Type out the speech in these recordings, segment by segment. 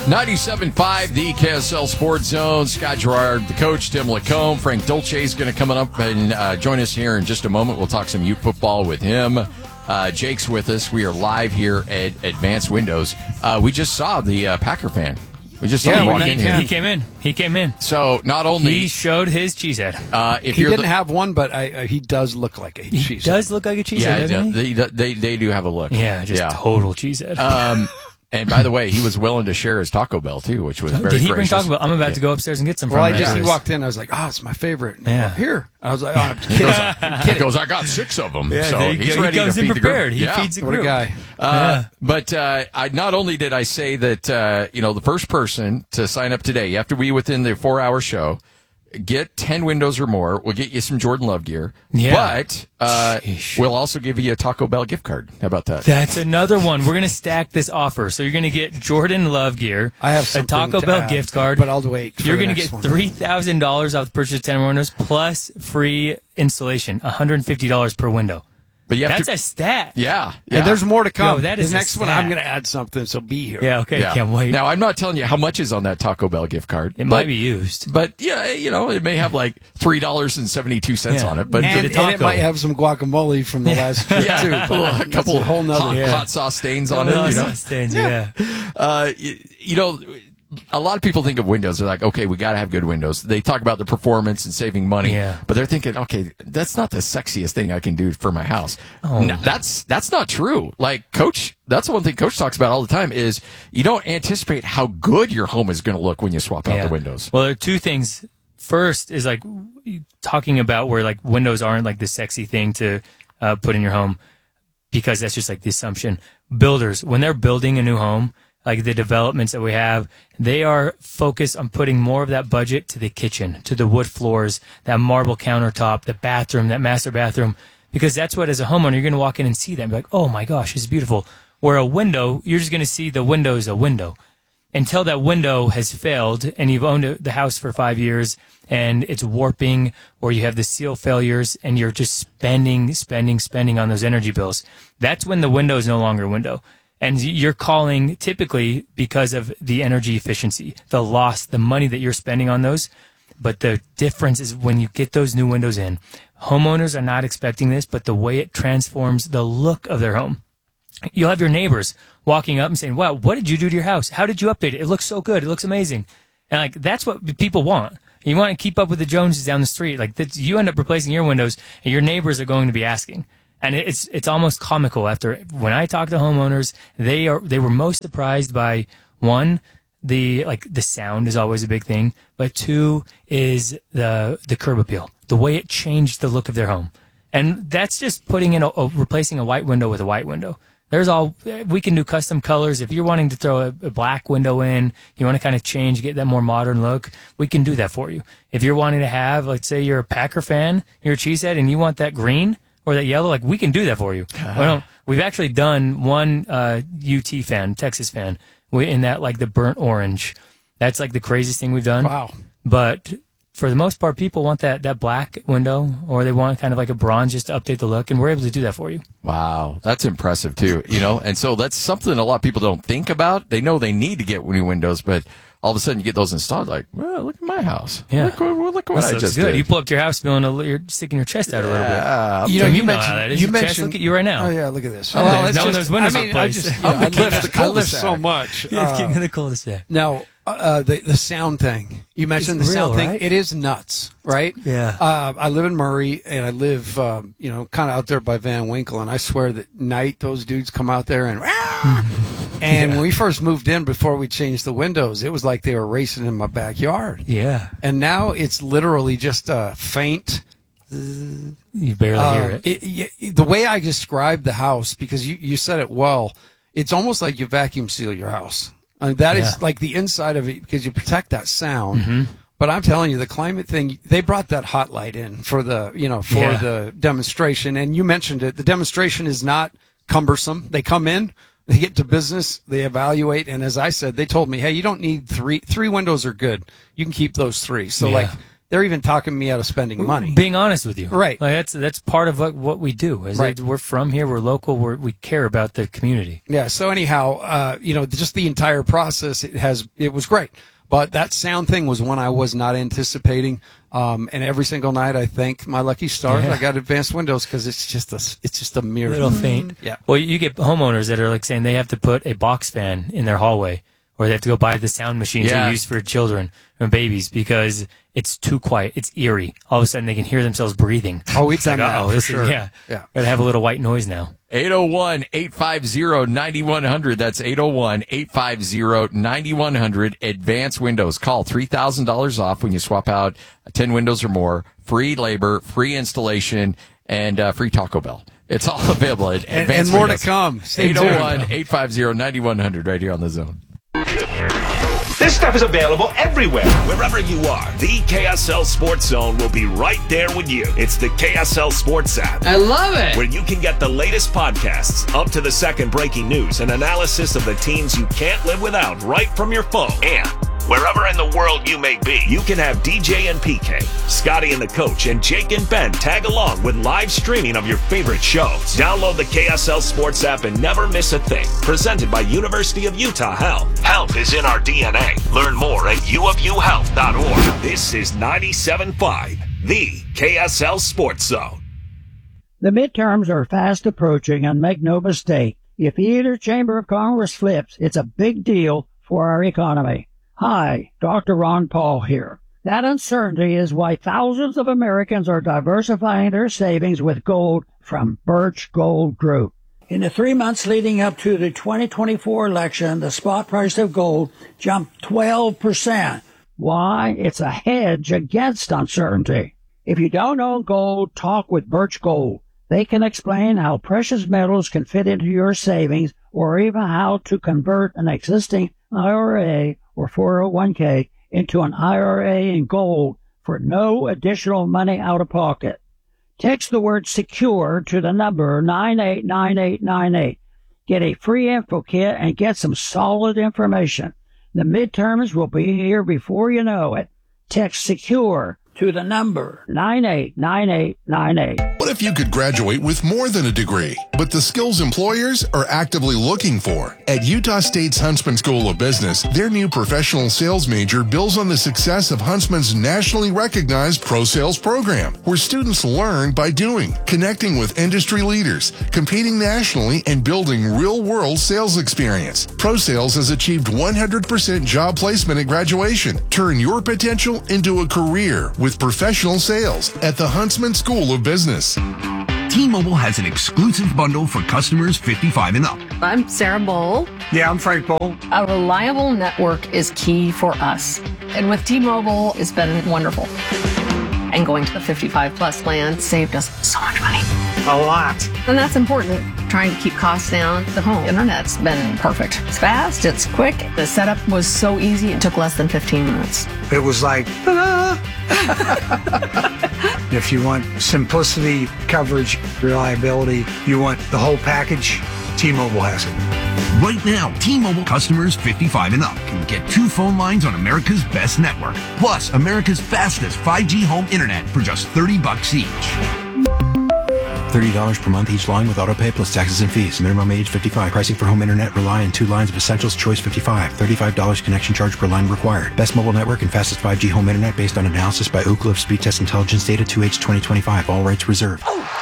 97.5, the KSL Sports Zone. Scott Gerard, the coach, Tim Lacombe. Frank Dolce is going to come up and join us here in just a moment. We'll talk some youth football with him. Jake's with us. We are live here at Advanced Windows. We just saw the Packer fan. We just saw him walk in here. He came in. So not only... He showed his cheesehead. He didn't have one, but he does look like a cheesehead. He does look like a cheesehead, doesn't he? They do have a look. Yeah, total cheesehead. And by the way, he was willing to share his Taco Bell, too, which was very gracious. Did he bring Taco Bell? I'm about to go upstairs and get some from he walked in. I was like, it's my favorite. Yeah. Here. I was like, I'm kidding. He goes, I got 6 of them. Yeah, so he's ready he goes to in feed prepared. the He group. feeds the group. What a guy. But I not only did I say that, the first person to sign up today, you have to be within the 4-hour show, get 10 windows or more. We'll get you some Jordan Love gear. Yeah. But we'll also give you a Taco Bell gift card. How about that? That's another one. We're going to stack this offer. So you're going to get Jordan Love gear. I have a Taco Bell gift card. But I'll wait. You're going to get $3,000 off the purchase of 10 windows plus free installation, $150 per window. But That's a stat. Yeah. And there's more to come. Yo, that is the next one, I'm going to add something, so be here. Yeah, okay. Can't wait. Now, I'm not telling you how much is on that Taco Bell gift card. It might be used. But, yeah, it may have like $3.72 on it. But and it might have some guacamole from the last trip, too. A couple whole nother hot sauce stains on it. Sauce stains, yeah. A lot of people think of windows. They're like, okay, we got to have good windows. They talk about the performance and saving money. Yeah. But they're thinking, okay, that's not the sexiest thing I can do for my house. Oh. No, that's not true. Like, Coach, that's the one thing Coach talks about all the time is you don't anticipate how good your home is going to look when you swap out the windows. Well, there are two things. First is like talking about where like windows aren't like the sexy thing to put in your home because that's just like the assumption. Builders, when they're building a new home, like the developments that we have, they are focused on putting more of that budget to the kitchen, to the wood floors, that marble countertop, the bathroom, that master bathroom, because that's what, as a homeowner, you're going to walk in and see that and be like, oh my gosh, it's beautiful. Where a window, you're just going to see the window as a window. Until that window has failed and you've owned the house for 5 years and it's warping or you have the seal failures and you're just spending on those energy bills, that's when the window is no longer a window. And you're calling typically because of the energy efficiency, the loss, the money that you're spending on those. But the difference is when you get those new windows in, homeowners are not expecting this, but the way it transforms the look of their home. You'll have your neighbors walking up and saying, wow, what did you do to your house? How did you update it? It looks so good. It looks amazing. And like, that's what people want. You want to keep up with the Joneses down the street. Like you end up replacing your windows and your neighbors are going to be asking. And it's almost comical after when I talk to homeowners, they were most surprised by one, the sound is always a big thing, but two is the curb appeal, the way it changed the look of their home. And that's just putting in replacing a white window with a white window. We can do custom colors. If you're wanting to throw a black window in, you want to kind of change, get that more modern look, we can do that for you. If you're wanting to have, let's say you're a Packer fan, you're a cheesehead and you want that green, or that yellow, like we can do that for you. We've actually done one UT fan, Texas fan, in that like the burnt orange. That's like the craziest thing we've done. Wow. But for the most part, people want that black window, or they want kind of like a bronze just to update the look, and we're able to do that for you. Wow, that's impressive too. And so that's something a lot of people don't think about. They know they need to get new windows, but all of a sudden you get those installed, like, well, look at my house. Yeah. Look what I just good. did. You pull up to your house feeling you're sticking your chest out a little bit. You know how that is. You mentioned, look at you right now. Oh, yeah, look at this. Those windows replaced. I live so much. Yeah, king of the cul-de-sac. Now, the sound thing. You mentioned it's the sound real, thing. Right? It is nuts, right? Yeah. I live in Murray, and I live, kind of out there by Van Winkle, and I swear that night those dudes come out there and and when we first moved in, before we changed the windows, it was like they were racing in my backyard. Yeah. And now it's literally just a faint. You barely hear it. The way I describe the house, because you said it well, it's almost like you vacuum seal your house. That is like the inside of it, because you protect that sound. Mm-hmm. But I'm telling you, the climate thing, they brought that hot light in for the, the demonstration. And you mentioned it. The demonstration is not cumbersome. They come in, they get to business, they evaluate. And as I said, they told me, hey, you don't need three. 3 windows are good. You can keep those 3. So they're even talking me out of spending money. Being honest with you. Right. Like that's part of what we do. Is Right. we're from here, we're local, we care about the community. Yeah. So anyhow, just the entire process, it was great. But that sound thing was one I was not anticipating. And every single night I thank my lucky stars I got advanced windows, because it's just a mere Little faint. Yeah. Well, you get homeowners that are like saying they have to put a box fan in their hallway, or they have to go buy the sound machines they use for children and babies because it's too quiet. It's eerie. All of a sudden they can hear themselves breathing. Oh, we've done that. Uh-oh, For sure. Yeah. Yeah. Gotta have a little white noise now. 801-850-9100. That's 801-850-9100. Advanced Windows. Call $3,000 off when you swap out 10 windows or more. Free labor, free installation, and free Taco Bell. It's all available at Advanced and more Windows. to come. Stay tuned. 801-850-9100 right here on The Zone. This stuff is available everywhere. Wherever you are, the KSL Sports Zone will be right there with you. It's the KSL Sports app. I love it. Where you can get the latest podcasts, up to the second breaking news, and analysis of the teams you can't live without right from your phone. And wherever in the world you may be, you can have DJ and PK, Scotty and the Coach, and Jake and Ben tag along with live streaming of your favorite shows. Download the KSL Sports app and never miss a thing. Presented by University of Utah Health. Health is in our DNA. Learn more at uofuhealth.org. This is 97.5, the KSL Sports Zone. The midterms are fast approaching, and make no mistake, if either chamber of Congress flips, it's a big deal for our economy. Hi, Dr. Ron Paul here. That uncertainty is why thousands of Americans are diversifying their savings with gold from Birch Gold Group. In the 3 months leading up to the 2024 election, the spot price of gold jumped 12%. Why? It's a hedge against uncertainty. If you don't own gold, talk with Birch Gold. They can explain how precious metals can fit into your savings, or even how to convert an existing IRA or 401k into an IRA in gold for no additional money out of pocket. Text the word SECURE to the number 989898. Get a free info kit and get some solid information. The midterms will be here before you know it. Text SECURE to the number 989898. What if you could graduate with more than a degree, but the skills employers are actively looking for? At Utah State's Huntsman School of Business, their new professional sales major builds on the success of Huntsman's nationally recognized Pro Sales program, where students learn by doing, connecting with industry leaders, competing nationally, and building real-world sales experience. Pro Sales has achieved 100% job placement at graduation. Turn your potential into a career with professional sales at the Huntsman School of Business. T-Mobile has an exclusive bundle for customers 55 and up. I'm Sarah Bowl. Yeah, I'm Frank Bowl. A reliable network is key for us. And with T-Mobile, it's been wonderful. And going to the 55 plus plan saved us so much money. A lot. And that's important. Trying to keep costs down. The home internet's been perfect. It's fast, it's quick. The setup was so easy, it took less than 15 minutes. It was like, ta-da! If you want simplicity, coverage, reliability, you want the whole package, T-Mobile has it. Right now, T-Mobile customers 55 and up can get 2 phone lines on America's best network, plus America's fastest 5G home internet for just $30 each. $30 per month each line with autopay plus taxes and fees. Minimum age 55. Pricing for home internet rely on 2 lines of Essentials Choice 55. $35 connection charge per line required. Best mobile network and fastest 5G home internet based on analysis by Oak Cliff Speed Test Intelligence Data 2H 2025. All rights reserved.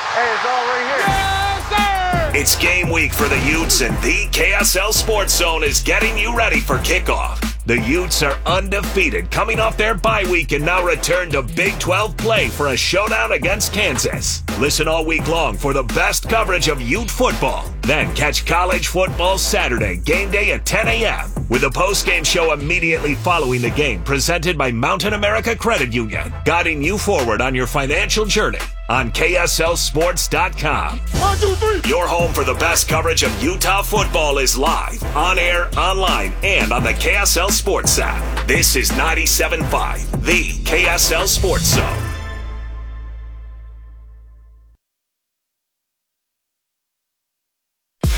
It's game week for the Utes, and the KSL Sports Zone is getting you ready for kickoff. The Utes are undefeated, coming off their bye week and now return to Big 12 play for a showdown against Kansas. Listen all week long for the best coverage of Ute football. Then catch college football Saturday, game day at 10 a.m. with a post-game show immediately following the game, presented by Mountain America Credit Union, guiding you forward on your financial journey on KSLSports.com. 1, 2, 3. Your home for the best coverage of Utah football is live, on air, online, and on the KSL Sports app. This is 97.5, the KSL Sports Zone.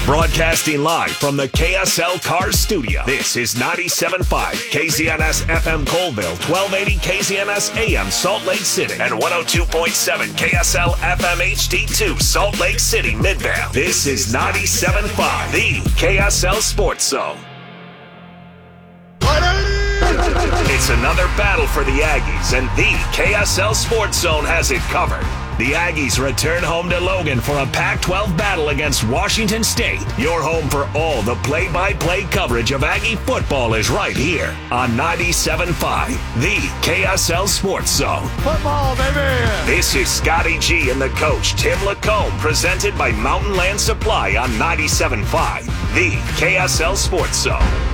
Broadcasting live from the KSL Cars Studio. This is 97.5 KZNS FM Colville, 1280 KZNS AM Salt Lake City, and 102.7 KSL FM HD2 Salt Lake City Midvale. This is 97.5, the KSL Sports Zone. It's another battle for the Aggies, and the KSL Sports Zone has it covered. The Aggies return home to Logan for a Pac-12 battle against Washington State. Your home for all the play-by-play coverage of Aggie football is right here on 97.5, the KSL Sports Zone. Football, baby! This is Scotty G and the coach, Tim Lacombe, presented by Mountain Land Supply on 97.5, the KSL Sports Zone.